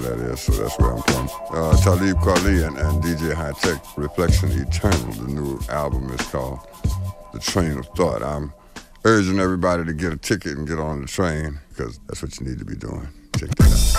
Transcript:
that is, so that's where I'm from. Talib Kweli and DJ High Tech, Reflection Eternal. The new album is called The Train of Thought. I'm urging everybody to get a ticket and get on the train, because that's what you need to be doing. Check that out.